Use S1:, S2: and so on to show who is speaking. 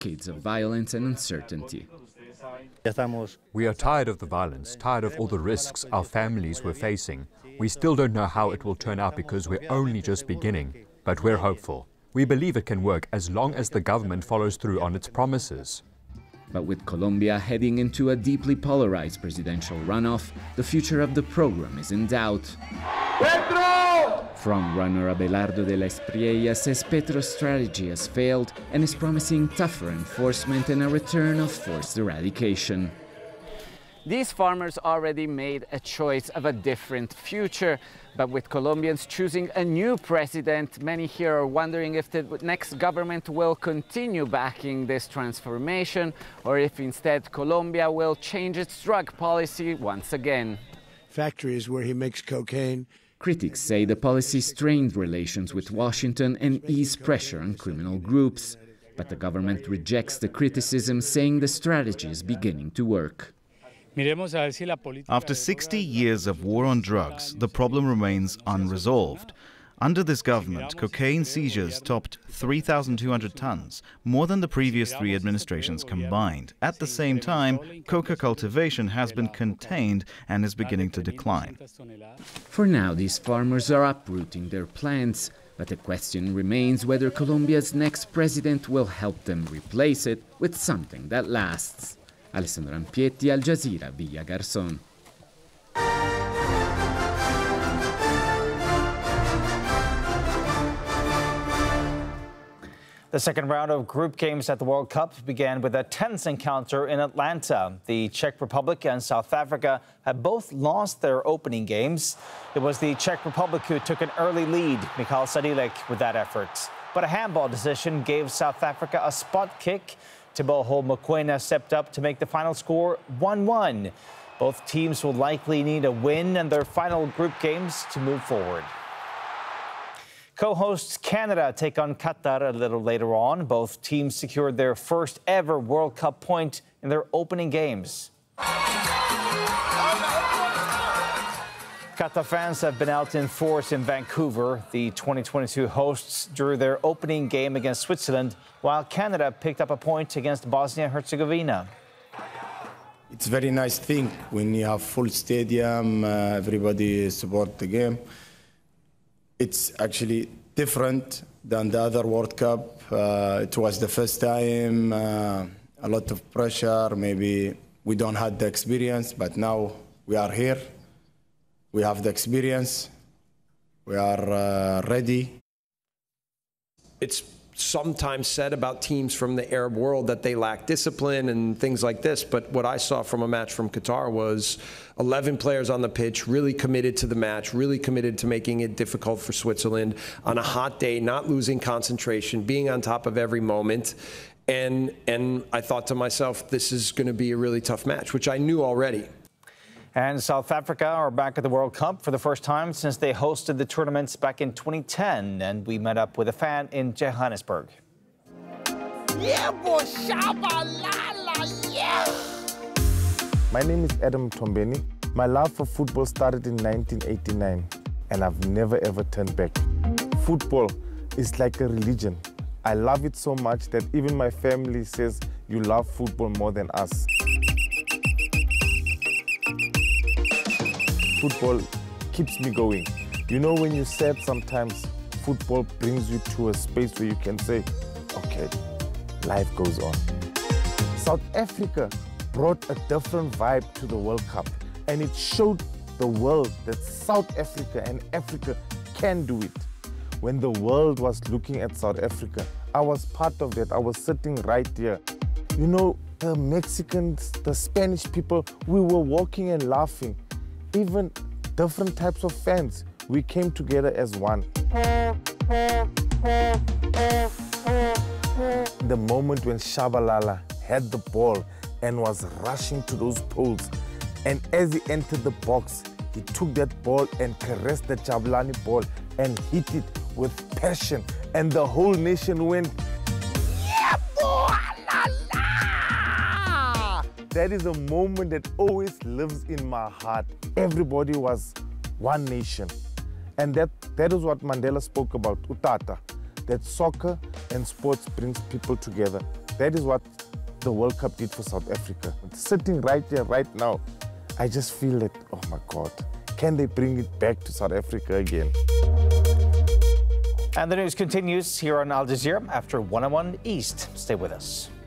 S1: decades of violence and uncertainty.
S2: We are tired of the violence, tired of all the risks our families were facing. We still don't know how it will turn out because we're only just beginning, but we're hopeful. We believe it can work as long as the government follows through on its promises.
S1: But with Colombia heading into a deeply polarized presidential runoff, the future of the program is in doubt. Petro! Frontrunner Abelardo de la Espriella says Petro's strategy has failed and is promising tougher enforcement and a return of forced eradication. These farmers already made a choice of a different future, but with Colombians choosing a new president, many here are wondering if the next government will continue backing this transformation or if instead Colombia will change its drug policy once again.
S3: Factories where he makes cocaine.
S1: Critics say the policy strained relations with Washington and eased pressure on criminal groups, but the government rejects the criticism, saying the strategy is beginning to work.
S4: After 60 years of war on drugs, the problem remains unresolved. Under this government, cocaine seizures topped 3,200 tons, more than the previous 3 administrations combined. At the same time, coca cultivation has been contained and is beginning to decline.
S1: For now, these farmers are uprooting their plants, but the question remains whether Colombia's next president will help them replace it with something that lasts. Alessandro Ampietti, Al Jazeera, Villa Garzón.
S5: The second round of group games at the World Cup began with a tense encounter in Atlanta. The Czech Republic and South Africa have both lost their opening games. It was the Czech Republic who took an early lead, Michal Sadilek, with that effort. But a handball decision gave South Africa a spot kick. Teboho Mokoena stepped up to make the final score 1-1. Both teams will likely need a win in their final group games to move forward. Co-hosts Canada take on Qatar a little later on. Both teams secured their first ever World Cup point in their opening games. Qatar fans have been out in force in Vancouver. The 2022 hosts drew their opening game against Switzerland, while Canada picked up a point against Bosnia-Herzegovina.
S6: It's a very nice thing when you have full stadium, everybody support the game. It's actually different than the other World Cup. It was the first time, a lot of pressure. Maybe we don't have the experience, but now we are here. We have the experience. We are ready.
S7: It's sometimes said about teams from the Arab world that they lack discipline and things like this. But what I saw from a match from Qatar was 11 players on the pitch, really committed to the match, really committed to making it difficult for Switzerland on a hot day, not losing concentration, being on top of every moment. And I thought to myself, this is going to be a really tough match, which I knew already.
S5: And South Africa are back at the World Cup for the first time since they hosted the tournaments back in 2010. And we met up with a fan in Johannesburg.
S8: Yeah, boy, Shabalala, yeah!
S9: My name is Adam Tombeni. My love for football started in 1989, and I've never ever turned back. Football is like a religion. I love it so much that even my family says you love football more than us. Football keeps me going. You know, when you're sad sometimes, football brings you to a space where you can say, okay, life goes on. South Africa brought a different vibe to the World Cup, and it showed the world that South Africa and Africa can do it. When the world was looking at South Africa, I was part of that. I was sitting right here. You know, the Mexicans, the Spanish people, we were walking and laughing. Even different types of fans, we came together as one. The moment when Shabalala had the ball and was rushing to those poles, and as he entered the box, he took that ball and caressed the Jabulani ball and hit it with passion, and the whole nation went, yeah, boy, la, la! That is a moment that always lives in my heart. Everybody was one nation. And that is what Mandela spoke about, Utata, that soccer and sports brings people together. That is what the World Cup did for South Africa. Sitting right here, right now, I just feel that, oh my God, can they bring it back to South Africa again?
S5: And the news continues here on Al Jazeera after 101 East. Stay with us.